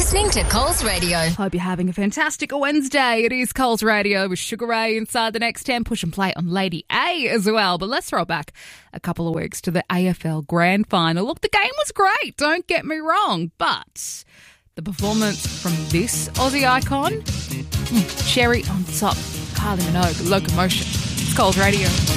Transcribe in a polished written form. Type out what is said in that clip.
listening to Coles Radio. Hope you're having a fantastic Wednesday. It is Coles Radio with Sugar Ray inside the next 10. Push and play on Lady A as well. But let's throw it back a couple of weeks to the AFL Grand Final. Look, the game was great, don't get me wrong, but the performance from this Aussie icon, cherry on top, Kylie Minogue, Locomotion. It's Coles Radio.